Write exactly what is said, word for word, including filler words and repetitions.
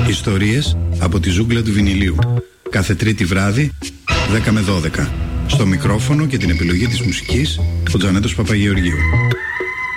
Ιστορίες από τη ζούγκλα του βινιλίου. Κάθε Τρίτη βράδυ, δέκα με δώδεκα. Στο μικρόφωνο και την επιλογή της μουσικής, ο Τζανέτος Παπαγεωργίου.